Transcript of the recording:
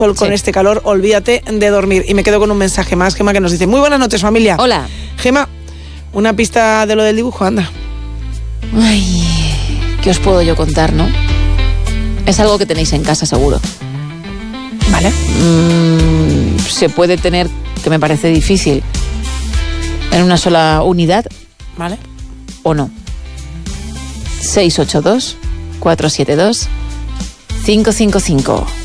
con este calor, olvídate de dormir. Y me quedo con un mensaje más, Gema, que nos dice: muy buenas noches, familia. Hola. Gema, una pista de lo del dibujo, anda. Ay, ¿qué os puedo yo contar, no? Es algo que tenéis en casa, seguro. Vale. Se puede tener, que me parece difícil, en una sola unidad. Vale. ¿O no? 682-472-555.